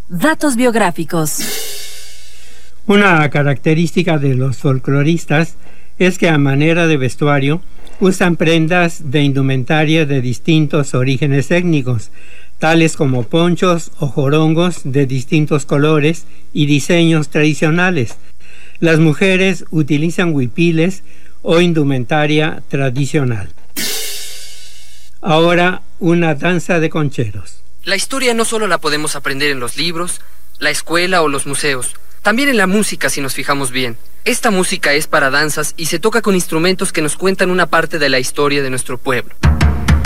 Datos biográficos. Una característica de los folcloristas es que a manera de vestuario usan prendas de indumentaria de distintos orígenes étnicos, tales como ponchos o jorongos de distintos colores y diseños tradicionales. Las mujeres utilizan huipiles o indumentaria tradicional. Ahora, una danza de concheros. La historia no solo la podemos aprender en los libros, la escuela o los museos, también en la música si nos fijamos bien. Esta música es para danzas y se toca con instrumentos que nos cuentan una parte de la historia de nuestro pueblo.